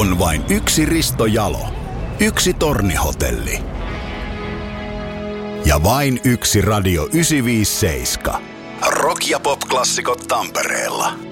On vain yksi Risto Jalo, yksi Tornihotelli ja vain yksi Radio 957. Rock- ja pop-klassikot Tampereella.